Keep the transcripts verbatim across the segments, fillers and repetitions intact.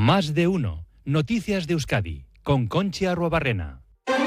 Más de uno. Noticias de Euskadi, con Conchi Arruabarrena.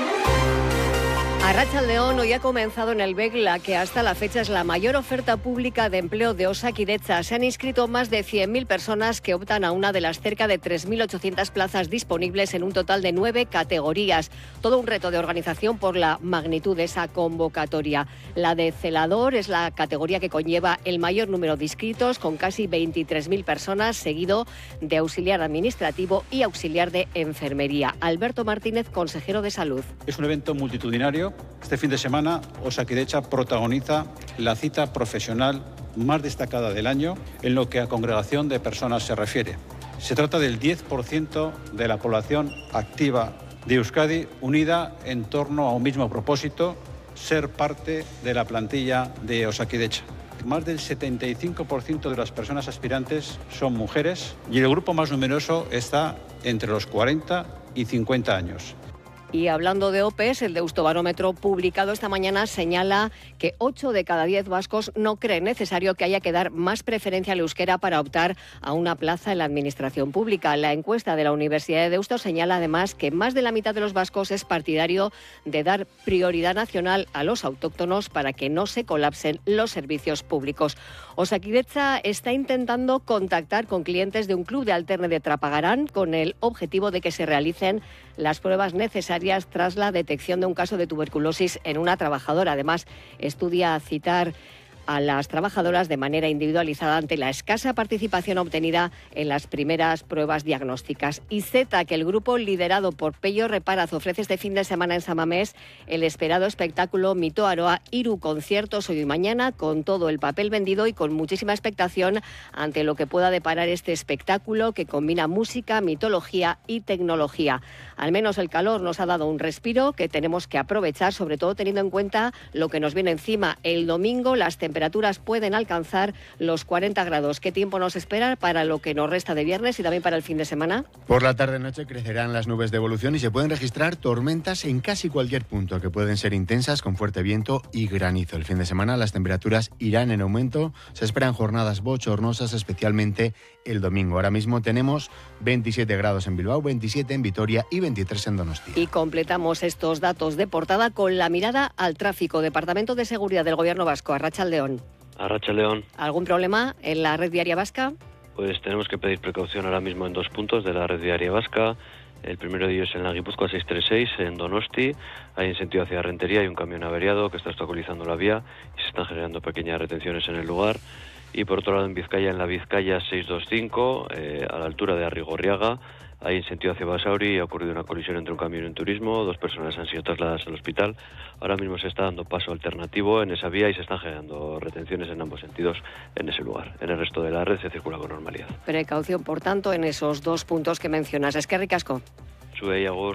Arratsaldeon, hoy ha comenzado en el B E C la que hasta la fecha es la mayor oferta pública de empleo de Osakidetza. Se han inscrito más de cien mil personas que optan a una de las cerca de tres mil ochocientas plazas disponibles en un total de nueve categorías. Todo un reto de organización por la magnitud de esa convocatoria. La de celador es la categoría que conlleva el mayor número de inscritos, con casi veintitrés mil personas, seguido de auxiliar administrativo y auxiliar de enfermería. Alberto Martínez, consejero de Salud. Es un evento multitudinario. Este fin de semana, Osakidetza protagoniza la cita profesional más destacada del año en lo que a congregación de personas se refiere. Se trata del diez por ciento de la población activa de Euskadi unida en torno a un mismo propósito: ser parte de la plantilla de Osakidetza. Más del setenta y cinco por ciento de las personas aspirantes son mujeres y el grupo más numeroso está entre los cuarenta y cincuenta años. Y hablando de O P Es, el Deustobarómetro publicado esta mañana señala que ocho de cada diez vascos no creen necesario que haya que dar más preferencia al euskera para optar a una plaza en la administración pública. La encuesta de la Universidad de Deusto señala además que más de la mitad de los vascos es partidario de dar prioridad nacional a los autóctonos para que no se colapsen los servicios públicos. Osakidetza está intentando contactar con clientes de un club de alterne de Trapagarán con el objetivo de que se realicen las pruebas necesarias tras la detección de un caso de tuberculosis en una trabajadora. Además, estudia citar a las trabajadoras de manera individualizada ante la escasa participación obtenida en las primeras pruebas diagnósticas. Y Z, que el grupo liderado por Pello Reparaz ofrece este fin de semana en San Mamés el esperado espectáculo Mito Aroa, Hiru conciertos hoy y mañana, con todo el papel vendido y con muchísima expectación ante lo que pueda deparar este espectáculo que combina música, mitología y tecnología. Al menos el calor nos ha dado un respiro que tenemos que aprovechar, sobre todo teniendo en cuenta lo que nos viene encima. El domingo las temperaturas temperaturas pueden alcanzar los cuarenta grados. ¿Qué tiempo nos espera para lo que nos resta de viernes y también para el fin de semana? Por la tarde-noche crecerán las nubes de evolución y se pueden registrar tormentas en casi cualquier punto, que pueden ser intensas con fuerte viento y granizo. El fin de semana las temperaturas irán en aumento. Se esperan jornadas bochornosas, especialmente el domingo. Ahora mismo tenemos veintisiete grados en Bilbao, veintisiete en Vitoria y veintitrés en Donostia. Y completamos estos datos de portada con la mirada al tráfico. Departamento de Seguridad del Gobierno Vasco, Arratsaldeon. Arratsaldeon. ¿Algún problema en la red viaria vasca? Pues tenemos que pedir precaución ahora mismo en dos puntos de la red viaria vasca. El primero de ellos en la Guipúzcoa seiscientos treinta y seis, en Donosti. Hay en sentido hacia Rentería, hay un camión averiado que está obstaculizando la vía y se están generando pequeñas retenciones en el lugar. Y por otro lado en Vizcaya, en la Vizcaya seiscientos veinticinco, eh, a la altura de Arrigorriaga, ahí en sentido hacia Basauri ha ocurrido una colisión entre un camión y un turismo. Dos personas han sido trasladadas al hospital. Ahora mismo se está dando paso alternativo en esa vía y se están generando retenciones en ambos sentidos en ese lugar. En el resto de la red se circula con normalidad. Precaución, por tanto, en esos dos puntos que mencionas. Es que ricasco. Sube y agur.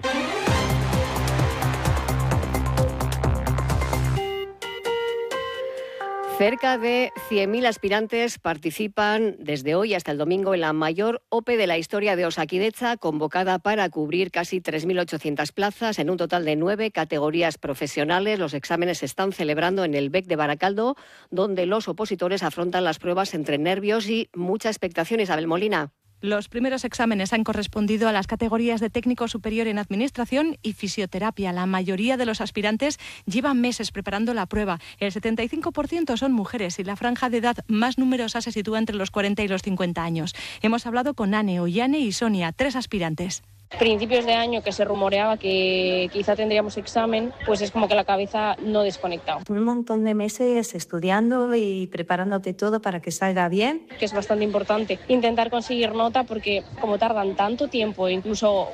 Cerca de cien mil aspirantes participan desde hoy hasta el domingo en la mayor O P E de la historia de Osakidetza, convocada para cubrir casi tres mil ochocientas plazas en un total de nueve categorías profesionales. Los exámenes se están celebrando en el B E C de Baracaldo, donde los opositores afrontan las pruebas entre nervios y mucha expectación. Isabel Molina. Los primeros exámenes han correspondido a las categorías de técnico superior en administración y fisioterapia. La mayoría de los aspirantes llevan meses preparando la prueba. El setenta y cinco por ciento son mujeres y la franja de edad más numerosa se sitúa entre los cuarenta y los cincuenta años. Hemos hablado con Ane, Ollane y Sonia, tres aspirantes. Principios de año que se rumoreaba que quizá tendríamos examen, pues es como que la cabeza no desconecta. Un montón de meses estudiando y preparándote todo para que salga bien. Que es bastante importante intentar conseguir nota porque como tardan tanto tiempo, incluso